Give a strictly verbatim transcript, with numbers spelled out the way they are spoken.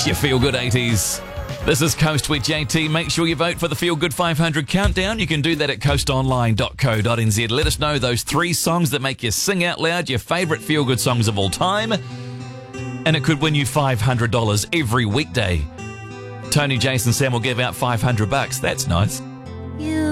Your Feel Good eighties. This is Coast with J T. Make sure you vote for the Feel Good five hundred countdown. You can do that at coast online dot co dot n z. Let us know those three songs that make you sing out loud, your favourite Feel Good songs of all time. And it could win you five hundred dollars every weekday. Tony, Jason, Sam will give out five hundred bucks. That's nice.